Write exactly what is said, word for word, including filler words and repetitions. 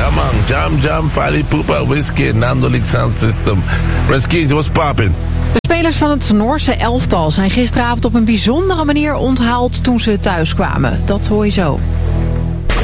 man. Jam Jam, Fali Pupa, Whiskey, Nando League Sound System. Reskeezy, what's poppin'? De spelers van het Noorse elftal zijn gisteravond op een bijzondere manier onthaald toen ze thuis kwamen. Dat hoor je zo.